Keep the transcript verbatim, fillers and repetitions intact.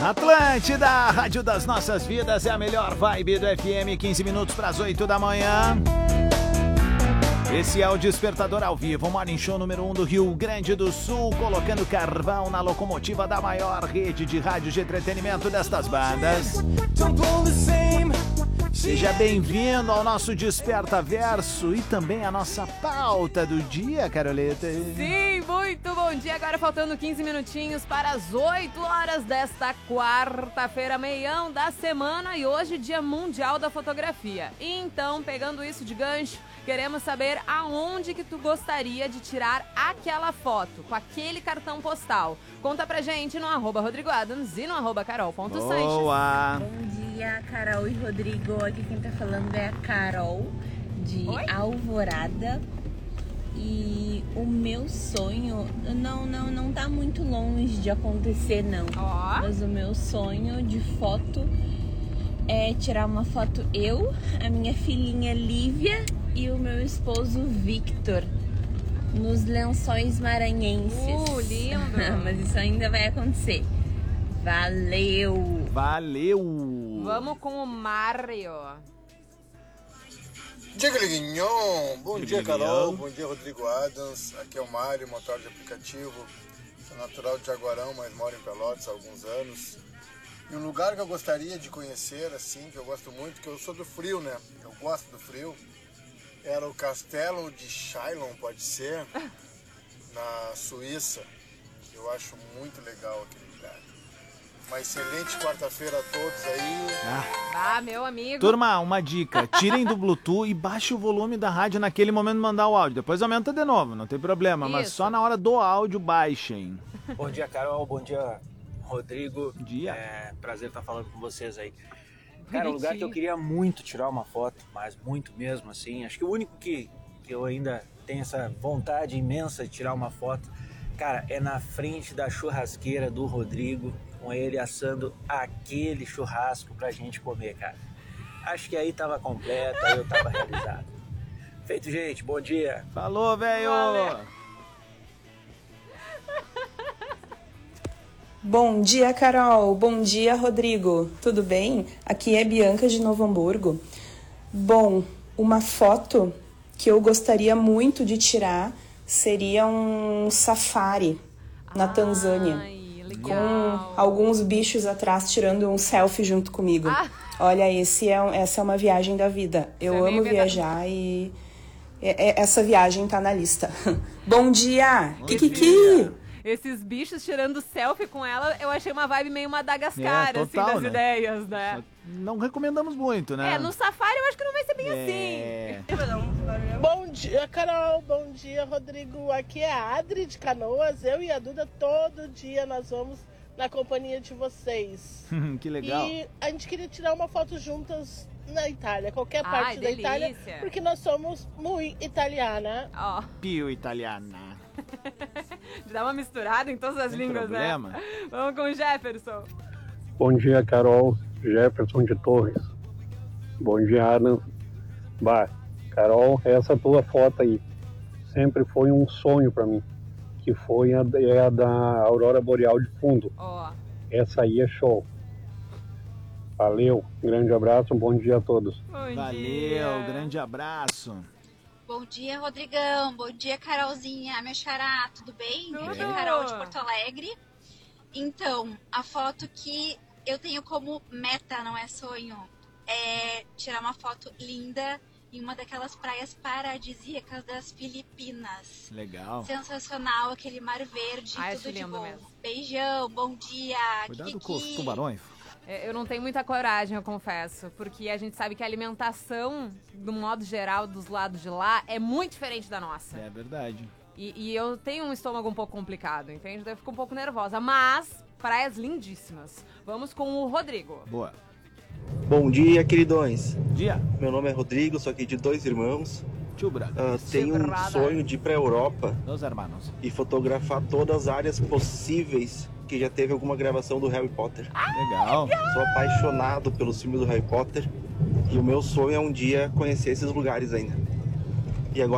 Atlântida, Rádio das Nossas Vidas, é a melhor vibe do F M, quinze minutos para as oito da manhã. Esse é o Despertador ao vivo, o Morning Show número um do Rio Grande do Sul, colocando carvão na locomotiva da maior rede de rádio de entretenimento destas bandas. Seja bem-vindo ao nosso Desperta Verso e também a nossa pauta do dia, Caroleta. Sim, muito bom dia. Agora faltando quinze minutinhos para as oito horas desta quarta-feira, meião da semana, e hoje Dia Mundial da Fotografia. Então, pegando isso de gancho, queremos saber aonde que tu gostaria de tirar aquela foto, com aquele cartão postal. Conta pra gente no arroba Rodrigo Adams e no arroba carol.sanches. Boa! Bom dia, Carol e Rodrigo. Aqui quem tá falando é a Carol, de Oi? Alvorada. E o meu sonho, não, não, não tá muito longe de acontecer, não. Oh. Mas o meu sonho de foto é tirar uma foto eu, a minha filhinha Lívia e o meu esposo Victor nos Lençóis Maranhenses. Uh, lindo! Mas isso ainda vai acontecer. Valeu! Valeu! Vamos com o Mário. Diga, Liguinhon! Bom dia, Carol. Bom dia, Rodrigo Adams. Aqui é o Mário, motor de aplicativo. Sou natural de Jaguarão, mas moro em Pelotas há alguns anos. E um lugar que eu gostaria de conhecer, assim, que eu gosto muito, que eu sou do frio, né? Eu gosto do frio. Era o Castelo de Chillon, pode ser, na Suíça. Eu acho muito legal aquele lugar. Uma excelente quarta-feira a todos aí. Ah, meu amigo. Turma, uma dica. Tirem do Bluetooth e baixem o volume da rádio naquele momento de mandar o áudio. Depois aumenta de novo, não tem problema. Mas Isso. só na hora do áudio baixem. Bom dia, Carol. Bom dia, Rodrigo. Bom dia. É prazer estar falando com vocês aí. Cara, um lugar que eu queria muito tirar uma foto, mas muito mesmo, assim. Acho que o único que, que eu ainda tenho essa vontade imensa de tirar uma foto, cara, é na frente da churrasqueira do Rodrigo, com ele assando aquele churrasco pra gente comer, cara. Acho que aí tava completo, aí eu tava realizado. Feito, gente. Bom dia. Falou, velho! Bom dia, Carol. Bom dia, Rodrigo. Tudo bem? Aqui é Bianca de Novo Hamburgo. Bom, uma foto que eu gostaria muito de tirar seria um safari na Tanzânia. Ai, legal. Com alguns bichos atrás tirando um selfie junto comigo. Ah. Olha, esse é, essa é uma viagem da vida. Eu Isso é amo meio viajar e é- é- essa viagem tá na lista. Bom dia! Bom Kikiki! dia. Esses bichos tirando selfie com ela, eu achei uma vibe meio Madagascar, É, assim, total, das né? ideias, né? Não recomendamos muito, né? É, no safari eu acho que não vai ser bem É. assim. Bom dia, Carol. Bom dia, Rodrigo. Aqui é a Adri de Canoas. Eu e a Duda, todo dia nós vamos na companhia de vocês. Que legal. E a gente queria tirar uma foto juntas na Itália, qualquer Ai, parte da delícia. Itália, porque nós somos muito italiana. Ó, Pio italiana. de dar uma misturada em todas as Tem línguas, problema. né? Vamos com o Jefferson. Bom dia, Carol. Jefferson de Torres. Bom dia, Adam. Bah, Carol, essa tua foto aí sempre foi um sonho pra mim, que foi a, é a da Aurora Boreal de fundo. Ó, Essa aí é show. Valeu, grande abraço, um bom dia a todos. bom Valeu, dia. grande abraço. Bom dia, Rodrigão. Bom dia, Carolzinha, minha xará, tudo bem? Tudo. Aqui é a Carol de Porto Alegre. Então, a foto que eu tenho como meta, não é sonho, é tirar uma foto linda em uma daquelas praias paradisíacas das Filipinas. Legal. Sensacional, aquele mar verde, Ah, acho tudo de lindo bom. mesmo. Beijão, bom dia. Cuidado Kiki. com os tubarões. É, eu não tenho muita coragem, eu confesso, porque a gente sabe que a alimentação, do modo geral, dos lados de lá, é muito diferente da nossa. É verdade. E, e eu tenho um estômago um pouco complicado, entende? Daí eu fico um pouco nervosa, mas praias lindíssimas. Vamos com o Rodrigo. Boa. Bom dia, queridões. Dia. Meu nome é Rodrigo, sou aqui de dois irmãos. Tio Brado. Ah, tenho um Brother. sonho de ir pra Europa Dos hermanos. e fotografar todas as áreas possíveis que já teve alguma gravação do Harry Potter. Legal. Sou apaixonado pelos filmes do Harry Potter e o meu sonho é um dia conhecer esses lugares ainda.